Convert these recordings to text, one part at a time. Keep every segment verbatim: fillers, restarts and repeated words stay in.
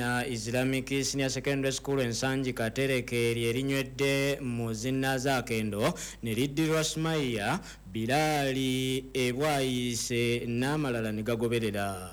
Medina Islamic Senior Secondary School ensangi Katereke lyerinywedde mu zinnaza akendo ne liddirwa Sumaiya Bilali ebwayise n'amalala ne gagoberera.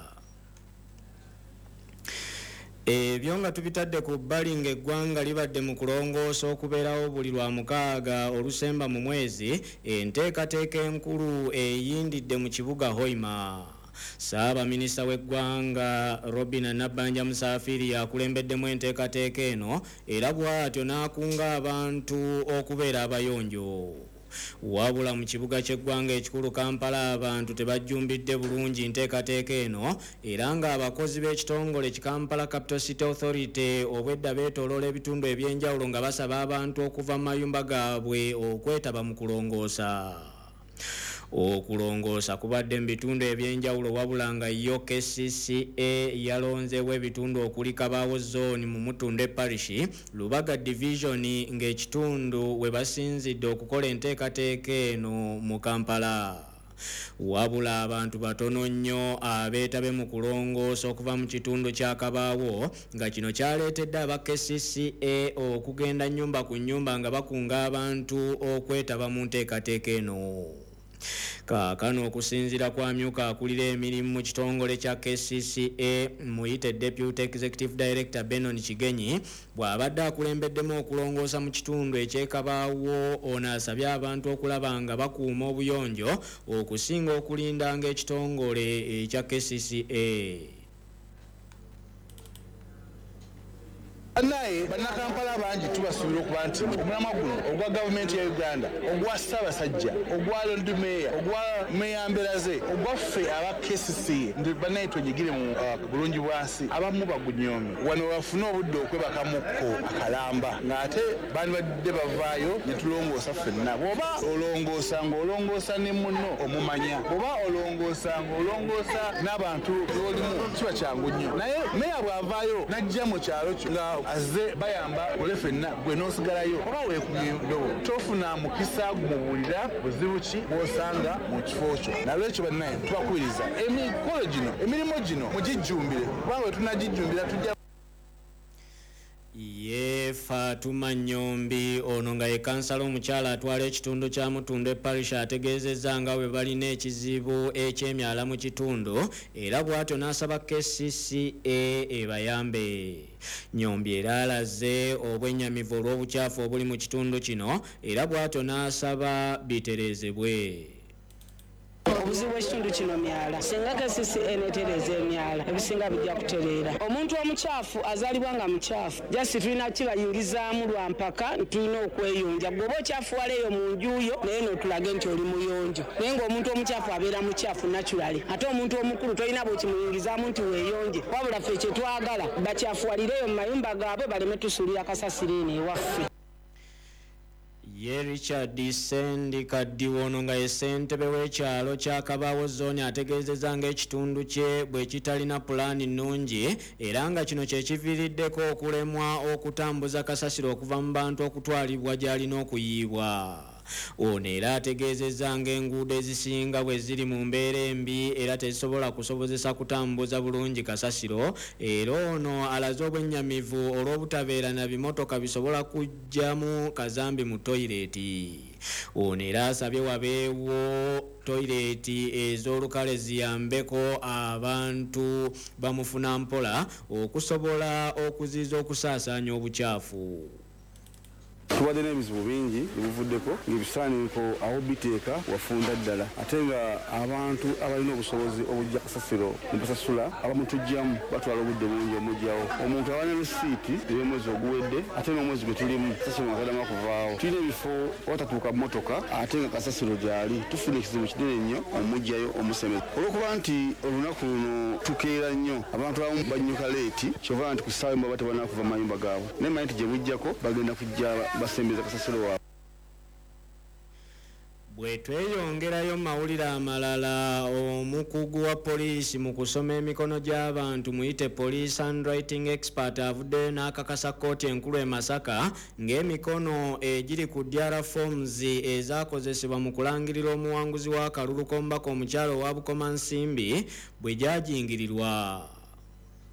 Ebyo nga tubitadde ku bbali ng'eggwanga libadde mu kulongoosa okubeerawo buli lwa mukaaga olusemba mu mwezi enteekateeka enkulu eyindidde mu kibuga Hoima. Ssaabaminisita w'eggwanga Robin Nabbanja Musafiri yakulembeddemu enteekateeka eno era bw'atyo n'akunga abantu okubeera abayonjo. Wabula mu kibuga ky'eggwanga ekikulu Kampala abantu tebajjumbidde bulungi nteekateeka eno era ng'abakozi b'ekitongole ki Kampala Capital City Authority obwedda beetooloola ebitundu eby'enjawulo nga basaba abantu okuva mu mayumba gaabwe okwetaba mu kulongoosa. Okulongoosa kubadde mu bitundu eby'enjawulo wabula nga yo K C C A yalonzeewo ebitundu okuli Kabaawo Zone mu Mutunda Parish, Lubaga Division ng'ekitundu we basinzidde okukola enteekateeka eno mu Kampala. Wabula abantu batono nnyo abeetabe mu kulongoosa okuva mu kitundu kya Kabaawo nga kino kyaleetedde aba K C C A okugenda nnyumba ku nnyumba nga bakunga abantu okwetaba mu nteekateeka eno. Kaakano okusinziira kwa myuka akulira emirimu mu kitongole kya K C C A muyite Deputy Executive Director Benon Kigenyi bw'abadde akulembeddemu okulongoosa mu kitundu eky'ekabaawo ono asabye abantu okulaba nga bakuuma obuyonjo okusinga okulindanga ekitongole ekya K C C A. Naye bannakampala bangi tubasuubira okuba nti omulamwa guno ogwa gavumenti ya Uganda ogwa Ssaabasajja ogwa Lord Mayor ogwa Mayor Mberaze ogwaffe aba K C C A ndi bannaye twenyigire mu bulungi bwansi abamu bagunyoomi wano bafune obudde okwebakamukko akalamba ng'ate bandi badde bavaayo ne tulongoosa ffenna bw'oba olongoosa ng'olongoosa ne munno omumanya bw'oba olongoosa ng'olongoosa n'abantu b'olimu kiba kyangu nnyo naye Mayor bw'avaayo n'ajja mu kyalo kyo nga azze bayamba olefenna gwe n'osigalayo oba weekubyendo tofuna mukisa gumubuulira buzibu ki bw'osanga mu kifo kyo nalwekyo bannaye tubakubiriza emikolo gino emirimu gino mugijjumbire kubanga we tunagijjumbira tujja Ye Fatuma Nyombi ono nga ye kansala omukyala atwala ekitundu kya Mutunda Parish ategeezezza nga bwe balina ekizibu eky'emyala mu kitundu era bw'atyo n'asaba K C C A ebayambe. Nyombi era alaze obwennyamivu olw'obukyafu obuli mu kitundu kino era bw'atyo n'asaba bitereezebwe. Obuzibu bw'ekitundu kino myala singa K C C A neetereeza emyala ebisinga bijja kutereera. Omuntu omukyafu azaalibwa nga mukyafu jasi tulina kibayingizaamu lwa mpaka tulina okweyonja gwe oba okyafuwala eyo mu njuyo naye n'otulage nti oli muyonjo naye ng'omuntu omukyafu abeera mukyafu naturally ate omuntu omukulu tolina bw'okimuyingizaamu nti weeyonje wabula ffe kye twagala bakyafuwalireyo mu mayumba gaabwe baleme tusuulira kasasiriini ewaffe. Ye Richard Sendi Kaddiwono nga ye ssentebe w'ekyalo kya Kabaawo Zone ategeezezza ng'ekitundu kye bwe kitalina pulaani nnungi era nga kino kye kiviiriddeko okulemwa okutambuza kasasiro okuva mu bantu okutwalibwa gy'alina okuyiibwa. Ono era ategeezezza ng'enguudo ezisinga bwe ziri mu mbeera embi era tezisobola kusobozesa kutambuza bulungi kasasiro era ono alaze obwennyamivu olw'obutabeera na bimotoka bisobola kujjamu kazambi mu toyireeti. Ono era asabye wabeewo toyireeti ez'olukale ziyambeko abantu bamufuna mpola okusobola okuziiza okusaasaanya obukyafu. Tubadde n'ebizibu bingi ebivuddeko ng'ebisaaniiko awo biteeka wafunda ddala ate nga abantu abalina obusobozi obujja kasasiro ne basasula abamu tujjamu batwala obudde bungi omujjawo omuntu abana resiiti ey'omwezi oguwedde ate n'omwezi gwe tulimu kasasiro nga taddamu kuvaawo tulina ebifo watatuuka mmotoka ate nga kasasiro gyali tufuna ekizibu kinene nnyo omujjayo omusemeza olw'okuba nti olunaku luno tukeera nnyo abantu abamu bannyuka leeti kyova nti ku ssaawa emu baba tebalina kuva mu mayumba gaabwe naye manyi nti gye bujjako bagenda kujja basembeza kasasiro waabwe. Bwe tweyongerayo mawulire amalala omukugu wa poliisi mu kusoma emikono gy'abantu muyite police handwriting expert avuddeyo n'akakasa kkooti enkulu e Masaka ng'emikono egiri ku D R forms ezaakozesebwa mu kulangirira omuwanguzi w'akalulu k'omubaka omukyalo owa Bukoma Nsimbi bwe gyajingirirwa.